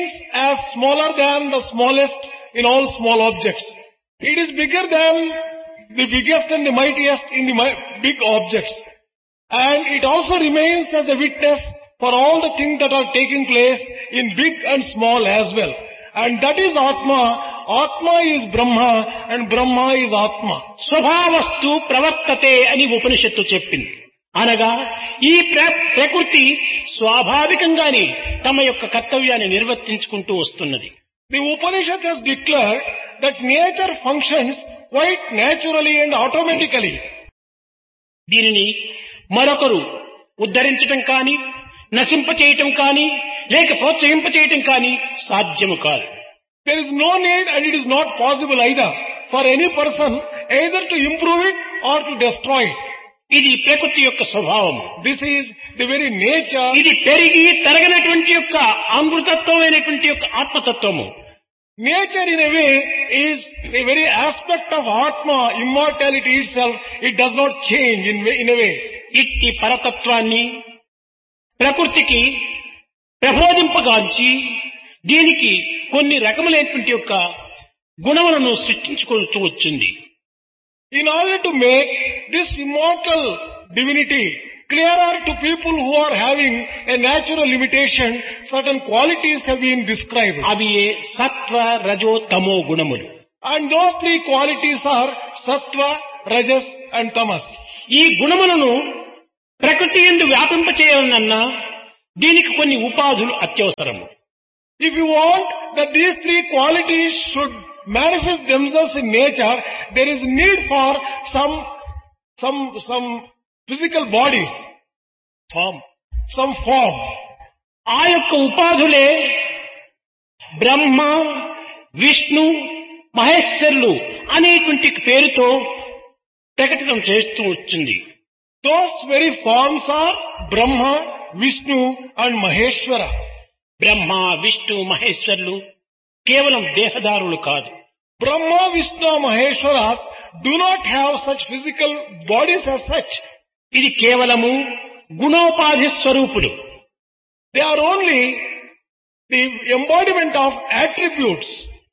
as smaller than the smallest in all small objects. It is bigger than the biggest and the mightiest in the big objects. And it also remains as a witness for all the things that are taking place in big and small as well. And that is Atma. Atma is Brahma and Brahma is Atma. స్వభావస్తు ప్రవర్తతే అని ఉపనిషత్తు చెప్పింది. అనగా ఈ ప్రకృతి స్వాభావికంగానే తమ యొక్క కర్తవ్యాన్ని నిర్వర్తించుకుంటూ వస్తున్నది. The Upanishad has declared that nature functions quite naturally and automatically. దీనిని మరొకరు ఉద్ధరించటం కానీ, నశింపచేయటం కానీ, లేక ప్రోత్సహింపచేయటం కానీ సాధ్యము కాదు. There is no need and it is not possible either for any person either to improve it or to destroy it. ఇది ప్రకృతి యొక్క స్వభావము. This is the very nature. ఇది పెరిగి తరగనటువంటి యొక్క అమృతత్వమైనటువంటి యొక్క ఆత్మతత్వము. Nature in a way is the very aspect of Atma, immortality itself. It does not change in a way. ఇట్టి పరతత్వాన్ని ప్రకృతికి ప్రబోధింపగాంచి దీనికి కొన్ని రకములైనటువంటి యొక్క గుణములను సృష్టించుకుంటూ వచ్చింది. In order to make this immortal divinity clearer to people who are having a natural limitation, certain qualities have been described. అవి సత్వ రజో తమో గుణములు. And those three qualities are sattva, rajas and tamas. ఈ గుణములను ప్రకృతి యందు వ్యాపింపచేయాలన్నా దీనికి కొన్ని ఉపాధులు అత్యవసరము. If you want that these three qualities should manifest themselves in nature, there is need for some physical bodies, some form. ఆ యొక్క ఉపాధులే బ్రహ్మ, విష్ణు, మహేశ్వరులు అనేటువంటి పేరుతో ప్రకటన చేస్తూ వచ్చింది. Those very forms are Brahma, Vishnu and Maheshwara. బ్రహ్మ, విష్ణు, మహేశ్వరులు కేవలం దేహదారులు కాదు. Brahma, Vishnu, Maheshwaras do not have such physical bodies as such. ఇది కేవలము గుణోపాధి స్వరూపులు. They are only the embodiment of attributes.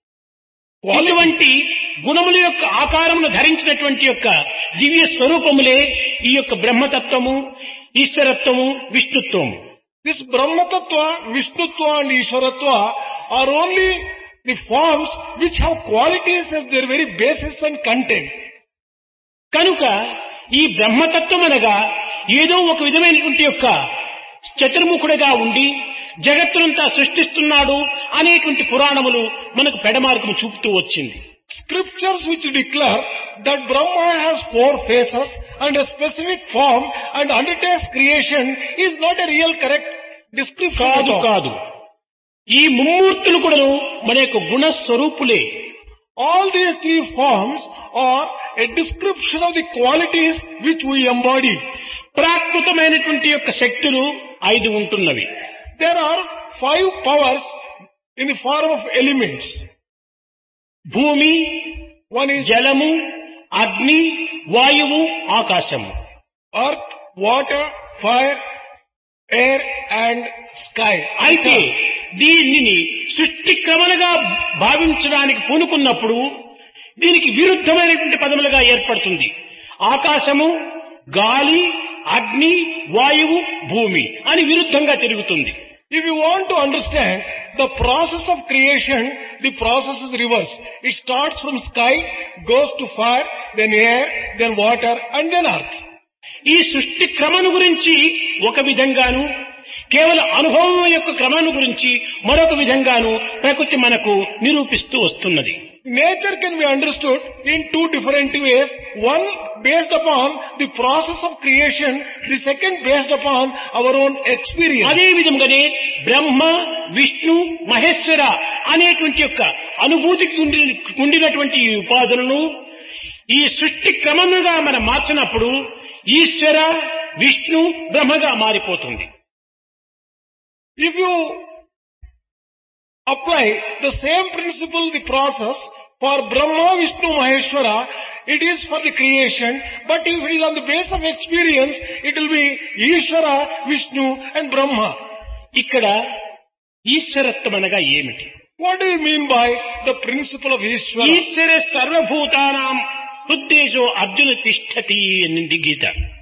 ఇటువంటి గుణముల యొక్క ఆకారమును ధరించినటువంటి యొక్క దివ్య స్వరూపములే ఈ యొక్క బ్రహ్మతత్వము, ఈశ్వరత్వము, విష్ణుత్వము. This Brahma Tattva, Vishnutva and Ishwaratva are only the forms which have qualities as their very basis and content. కనుక ఈ బ్రహ్మతత్వం అనగా ఏదో ఒక విధమైనటువంటి యొక్క చతుర్ముఖుడిగా ఉండి జగత్తునంతా సృష్టిస్తున్నాడు అనేటువంటి పురాణములు మనకు పెడమార్గము చూపుతూ వచ్చింది. Scriptures which declare that Brahma has four faces and a specific form and undertakes creation is not a real correct description. కాదు. ఈ ముమ్మూర్తులు కూడా మన యొక్క గుణస్వరూపులే. All these three forms are a description of the qualities which we embody. ప్రాకృతమైనటువంటి యొక్క శక్తులు 5 ఉంటున్నవి. There are 5 powers in the form of elements. భూమి, one is జలము, అగ్ని, వాయువు, ఆకాశము. earth, water, fire, air and sky. అయితే దీనిని సృష్టి క్రమలుగా భావించడానికి పూనుకున్నప్పుడు దీనికి విరుద్ధమైనటువంటి పదములుగా ఏర్పడుతుంది. ఆకాశము, గాలి, అగ్ని, వాయువు, భూమి అని విరుద్ధంగా తిరుగుతుంది. If you want to understand the process of creation, the process is reverse. It starts from sky, goes to fire, then air, then water and then earth. ఈ సృష్టి క్రమను గురించి ఒక విధంగాను, కేవలం అనుభవం యొక్క క్రమాన్ని గురించి మరొక విధంగాను ప్రకృతి మనకు నిరూపిస్తూ వస్తున్నది. Nature can be understood in 2 different ways. One based upon the process of creation, the second based upon our own experience. అదే విధంగానే బ్రహ్మ, విష్ణు, మహేశ్వర అనేటువంటి యొక్క అనుభూతికి ఉండినటువంటి ఈ ఉపాధులను ఈ సృష్టి క్రమముగా మనం మార్చినప్పుడు ఈశ్వర, విష్ణు, బ్రహ్మగా మారిపోతుంది. If you apply the same principle, the process for Brahma, Vishnu, Maheshwara, it is for the creation, but if it is on the base of experience, it will be Ishvara, Vishnu and Brahma. ఇక్కడ ఈశ్వరత్వం అనగా ఏమిటి? What do you mean by the principle of Ishvara? ఈశ్వర సర్వభూతానాం హృద్దేశో అర్జున తిష్టతి అనింది గీత.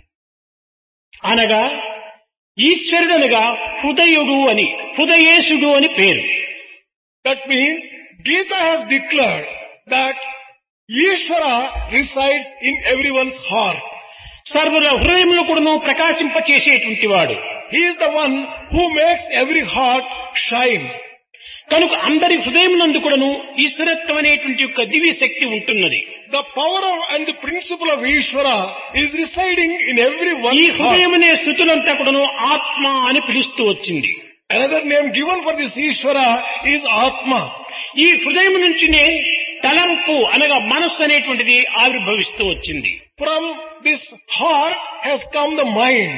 అనగా ఈశ్వరుడనగా హృదయుడు అని, హృదయేశుడు అని పేరు. That means Gita has declared that Ishvara resides in everyone's heart. సర్వుల హృదయంలో కూడాను ప్రకాశింపచేసేటువంటి వాడు. He is the one who makes every heart shine. కనుక అందరి హృదయం నందు కూడాను ఈశ్వరత్వం అనేటువంటి యొక్క దివ్య శక్తి ఉంటున్నది. The power of and the principle of Ishvara is residing in everyone's ఈ heart. హృదయం అనే స్థుతులంతా కూడాను ఆత్మ అని పిలుస్తూ వచ్చింది. Another name given for this Ishvara is Atma. ఈ హృదయం నుంచినే తలంపు అనగా మనస్సు అనేటువంటిది ఆవిర్భవిస్తూ వచ్చింది. From this heart has come the mind.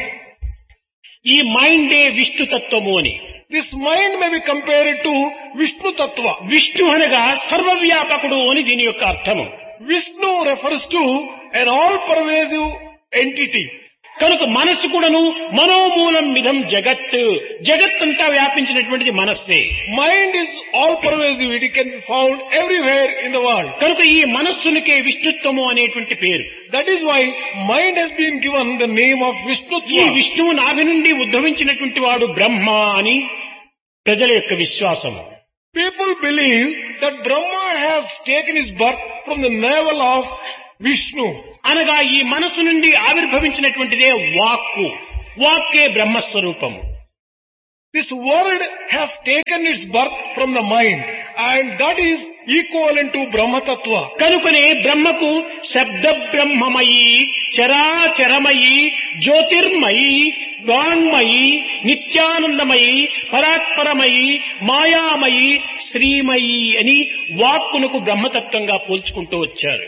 ఈ మైండే విష్ణు తత్వము అని. This mind may be compared to Vishnu Tattva. Vishnu అనగా సర్వవ్యాపకుడు అని దీని యొక్క అర్థము. Vishnu refers to an all-pervasive entity. కనుక మనస్సు కూడాను మనోమూలం మిదం జగత్, జగత్తంతా వ్యాపించినటువంటిది మనస్సే. Mind is all-pervasive. It can be found everywhere in the world. కనుక ఈ మనస్సునికే విష్ణుత్వము అనేటువంటి పేరు. That is why mind has been given the name of ఈ Vishnutva. విష్ణువు నాభి నుండి ఉద్భవించినటువంటి వాడు బ్రహ్మ అని ప్రజల యొక్క విశ్వాసము. People believe that Brahma has taken his birth from the navel of Vishnu. అనగా ఈ మనస్సు నుండి ఆవిర్భవించినటువంటిదే వాక్కు. వాక్కే బ్రహ్మస్వరూపము. This word has taken its birth from the mind, and that is equivalent to Brahma Tattva. కనుకనే బ్రహ్మకు శబ్ద బ్రహ్మమయి, చరాచరమయి, జ్యోతిర్మయి, వాంగ్మయి, నిత్యానందమయి, పరాత్పరమయి, మాయామయి, శ్రీమయి అని వాక్కునకు బ్రహ్మతత్వంగా పోల్చుకుంటూ వచ్చారు.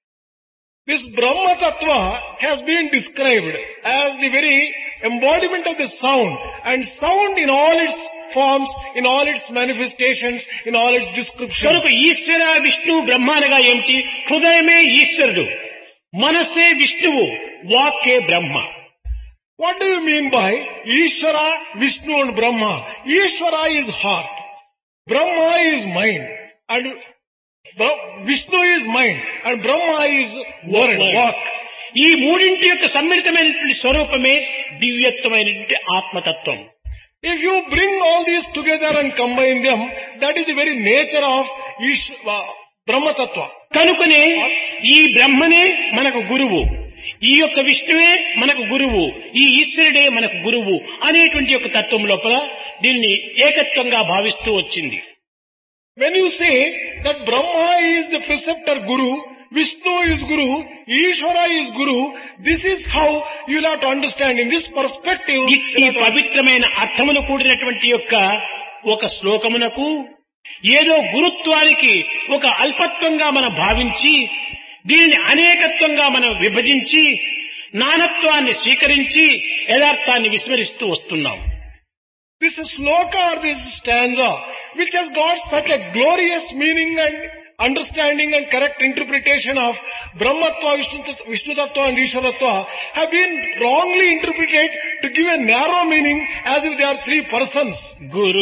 This Brahma Tattva has been described as the very embodiment of the sound, and sound in all its forms, in all its manifestations, in all its descriptions. కనుక ఈశ్వర విష్ణు బ్రహ్మ అనగా ఏమిటి? హృదయమే ఈశ్వరుడు, మనస్సే విష్ణువు, వాక్కే బ్రహ్మ. What do you mean by Ishvara, Vishnu and Brahma? Ishvara is heart, Brahma is mind, and Vishnu is mind, and Brahma is word, walk. ఈ మూడింటి యొక్క సమ్మిళితమైనటువంటి స్వరూపమే దివ్యత్వమైనటువంటి ఆత్మతత్వం. If you bring all these together and combine them, that is the very nature of Brahma Tattva. కనుకనే ఈ బ్రహ్మనే మనకు గురువు, ఈ యొక్క విష్ణువే మనకు గురువు, ఈ ఈశ్వరుడే మనకు గురువు అనేటువంటి యొక్క తత్వం లోపల దీన్ని ఏకత్వంగా భావిస్తూ వచ్చింది. When you say that Brahma is the preceptor Guru, Vishnu is Guru, Ishvara is Guru, this is how you will have to understand in this perspective. ఈ పవిత్రమైన అర్థమును కూడినటువంటి యొక్క ఒక శ్లోకమునకు ఏదో గురుత్వానికి ఒక అల్పత్వంగా మనం భావించి దీనిని అనేకత్వంగా మనం విభజించి నానత్వాన్ని స్వీకరించి యథార్థాన్ని విస్మరిస్తూ వస్తున్నాం. This sloka or this stanza, which has got such a glorious meaning and understanding and correct interpretation of Brahmatva, Vishnu Tattva and Ishvaratva, have been wrongly interpreted to give a narrow meaning as if they are three persons. Guru